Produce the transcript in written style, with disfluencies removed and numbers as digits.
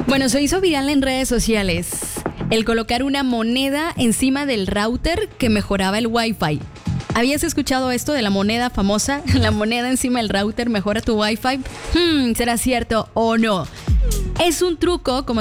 Bueno, se hizo viral en redes sociales el colocar una moneda encima del router que mejoraba el Wi-Fi. ¿Habías escuchado esto de la moneda famosa? La moneda encima del router mejora tu Wi-Fi. ¿Será cierto o no? Es un truco, como